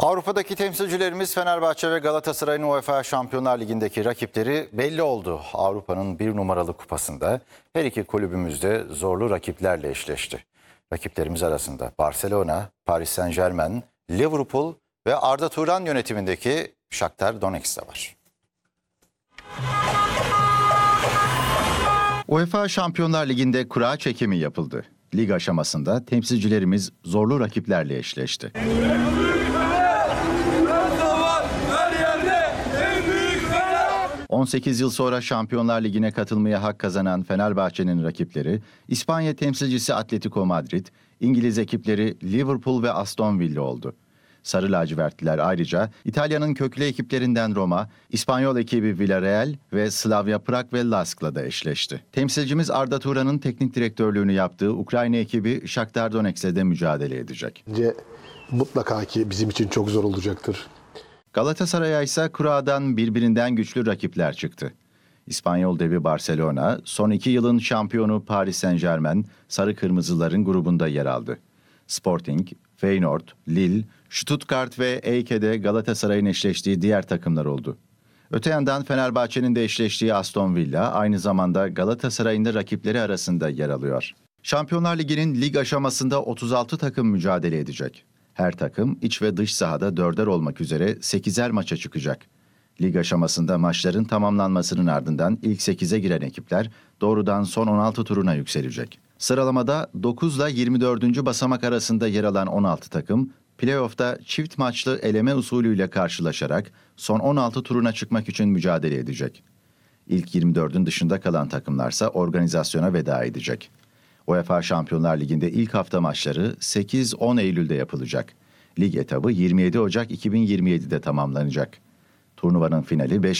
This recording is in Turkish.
Avrupa'daki temsilcilerimiz Fenerbahçe ve Galatasaray'ın UEFA Şampiyonlar Ligi'ndeki rakipleri belli oldu. Avrupa'nın bir numaralı kupasında her iki kulübümüz de zorlu rakiplerle eşleşti. Rakiplerimiz arasında Barcelona, Paris Saint-Germain, Liverpool ve Arda Turan yönetimindeki Shakhtar Donetsk de var. UEFA Şampiyonlar Ligi'nde kura çekimi yapıldı. Lig aşamasında temsilcilerimiz zorlu rakiplerle eşleşti. 18 yıl sonra Şampiyonlar Ligi'ne katılmaya hak kazanan Fenerbahçe'nin rakipleri İspanya temsilcisi Atletico Madrid, İngiliz ekipleri Liverpool ve Aston Villa oldu. Sarı lacivertliler ayrıca İtalya'nın köklü ekiplerinden Roma, İspanyol ekibi Villarreal ve Slavia Prag ve Lask'la da eşleşti. Temsilcimiz Arda Turan'ın teknik direktörlüğünü yaptığı Ukrayna ekibi Shakhtar Donetsk'le de mücadele edecek. Bence mutlaka ki bizim için çok zor olacaktır. Galatasaray'a ise kuradan birbirinden güçlü rakipler çıktı. İspanyol devi Barcelona, son 2 yılın şampiyonu Paris Saint-Germain, Sarı Kırmızıların grubunda yer aldı. Sporting, Feyenoord, Lille, Stuttgart ve Eyke'de Galatasaray'ın eşleştiği diğer takımlar oldu. Öte yandan Fenerbahçe'nin de eşleştiği Aston Villa aynı zamanda Galatasaray'ın da rakipleri arasında yer alıyor. Şampiyonlar Ligi'nin lig aşamasında 36 takım mücadele edecek. Her takım iç ve dış sahada 4'er olmak üzere 8'er maça çıkacak. Lig aşamasında maçların tamamlanmasının ardından ilk 8'e giren ekipler doğrudan son 16 turuna yükselecek. Sıralamada 9 ile 24. basamak arasında yer alan 16 takım, playoff'ta çift maçlı eleme usulüyle karşılaşarak son 16 turuna çıkmak için mücadele edecek. İlk 24'ün dışında kalan takımlarsa organizasyona veda edecek. UEFA Şampiyonlar Ligi'nde ilk hafta maçları 8-10 Eylül'de yapılacak. Lig etabı 27 Ocak 2027'de tamamlanacak. Turnuvanın finali 5